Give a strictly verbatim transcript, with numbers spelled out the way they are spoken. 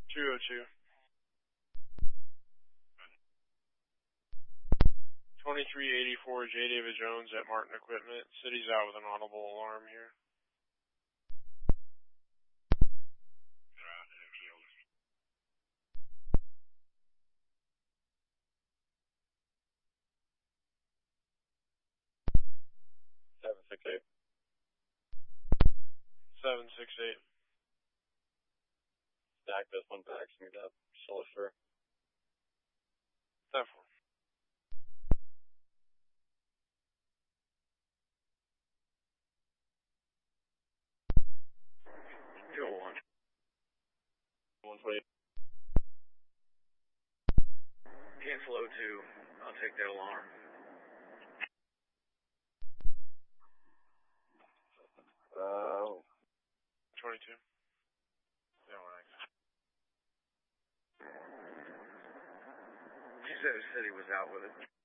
two oh two. twenty-three eighty-four J. David Jones at Martin Equipment. City's out with an audible alarm here. seven six eight. seven six eight. Stack this one back, smooth up. Solicitor. ten four. two oh one. one twenty. Cancel oh two. I'll take that alarm. Uh, twenty-two. Yeah, one She said the city was out with it.